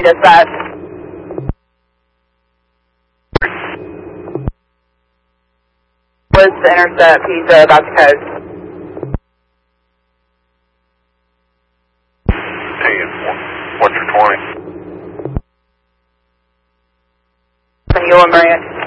dispatch. Woods to intercept, he's about to coast. 10, what's your 20? From Ewan Marine.